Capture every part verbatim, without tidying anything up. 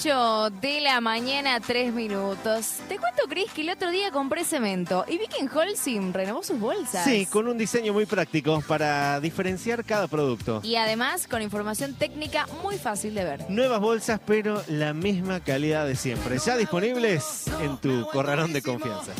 ocho de la mañana, tres minutos. Te cuento, Cris, que el otro día compré cemento y vi que en Holcim renovó sus bolsas. Sí, con un diseño muy práctico para diferenciar cada producto. Y además con información técnica muy fácil de ver. Nuevas bolsas, pero la misma calidad de siempre. Ya disponibles en tu corralón de confianza.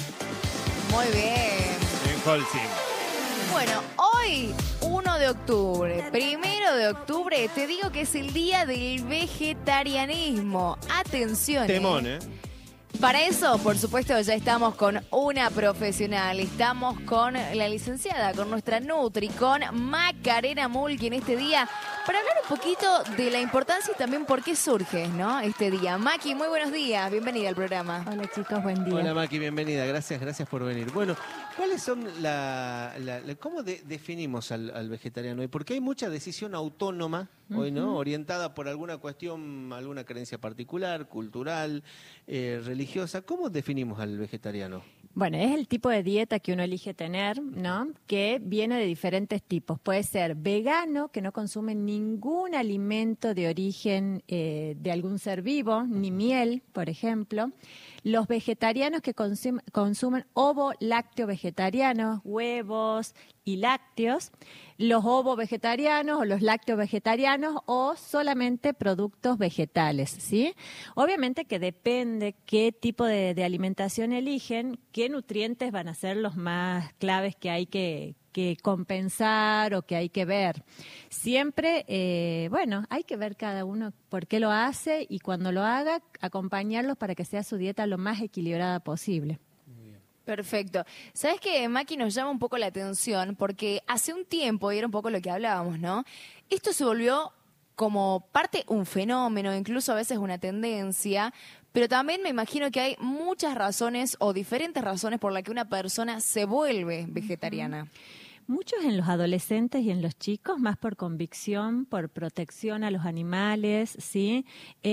Muy bien. En Holcim. Bueno, hoy, uno de octubre, primero de octubre, te digo que es el día del vegetarianismo. Atención. Temón, ¿eh? Para eso, por supuesto, ya estamos con una profesional. Estamos con la licenciada, con nuestra Nutri, con Macarena Mulqui en este día, para hablar un poquito de la importancia y también por qué surge, ¿no? Este día. Maki, muy buenos días. Bienvenida al programa. Hola chicos, buen día. Hola Maki, bienvenida. Gracias, gracias por venir. Bueno, ¿cuáles son la, la, la cómo de, definimos al, al vegetariano hoy? Porque hay mucha decisión autónoma hoy, ¿no? Orientada por alguna cuestión, alguna creencia particular, cultural, eh, religiosa. ¿Cómo definimos al vegetariano? Bueno, es el tipo de dieta que uno elige tener, ¿no? Que viene de diferentes tipos. Puede ser vegano, que no consume ningún alimento de origen eh, de algún ser vivo, ni miel, por ejemplo. Los vegetarianos que consum- consumen ovo-lácteo vegetarianos, huevos y lácteos. Los ovo-vegetarianos o los lácteo-vegetarianos o solamente productos vegetales, ¿sí? Obviamente que depende qué tipo de, de alimentación eligen, qué nutrientes van a ser los más claves que hay que que compensar o que hay que ver. Siempre, eh, bueno, hay que ver cada uno por qué lo hace y cuando lo haga, acompañarlos para que sea su dieta lo más equilibrada posible. Perfecto. ¿Sabes qué, Maki, nos llama un poco la atención? Porque hace un tiempo, y era un poco lo que hablábamos, ¿no? Esto se volvió como parte un fenómeno, incluso a veces una tendencia, pero también me imagino que hay muchas razones o diferentes razones por las que una persona se vuelve vegetariana. Muchos en los adolescentes y en los chicos, más por convicción, por protección a los animales, ¿sí?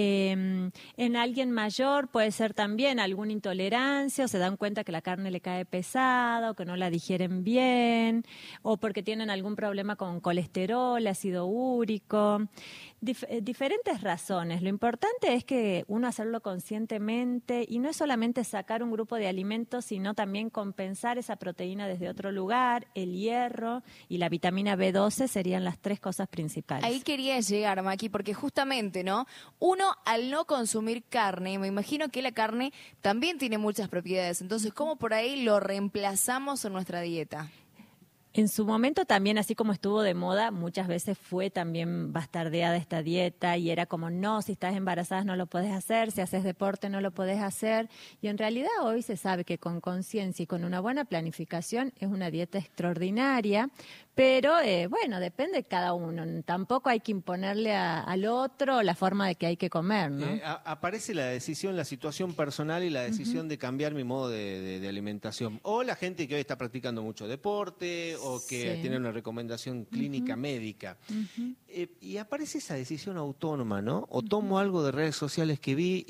Eh, en alguien mayor puede ser también alguna intolerancia, o se dan cuenta que la carne le cae pesada, o que no la digieren bien, o porque tienen algún problema con colesterol, ácido úrico. Dif- eh, diferentes razones. Lo importante es que uno hacerlo conscientemente y no es solamente sacar un grupo de alimentos, sino también compensar esa proteína desde otro lugar, el hierro y la vitamina B doce serían las tres cosas principales. Ahí quería llegar, Maki, porque justamente, ¿no? Uno, al no consumir carne, me imagino que la carne también tiene muchas propiedades. Entonces, ¿cómo por ahí lo reemplazamos en nuestra dieta? En su momento también, así como estuvo de moda, muchas veces fue también bastardeada esta dieta y era como, no, si estás embarazada no lo puedes hacer, si haces deporte no lo puedes hacer. Y en realidad hoy se sabe que con conciencia y con una buena planificación es una dieta extraordinaria, pero eh, bueno, depende de cada uno. Tampoco hay que imponerle a, al otro la forma de que hay que comer, ¿no? Eh, a- aparece la decisión, la situación personal y la decisión uh-huh. de cambiar mi modo de, de, de alimentación. O la gente que hoy está practicando mucho deporte o que sí. tiene una recomendación clínica uh-huh. médica. Uh-huh. Eh, y aparece esa decisión autónoma, ¿no? O tomo uh-huh. algo de redes sociales que vi